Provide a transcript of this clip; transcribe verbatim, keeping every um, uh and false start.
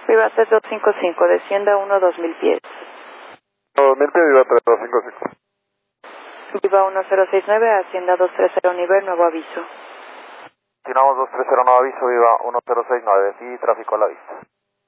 Viva tres dos cinco cinco, descienda uno dos mil pies. dos mil pies, Viva tres dos cinco cinco. Viva uno cero seis nueve, Hacienda dos tres cero, nivel, nuevo aviso. Continuamos dos tres cero, nuevo aviso, Viva uno cero seis nueve, y tráfico a la vista.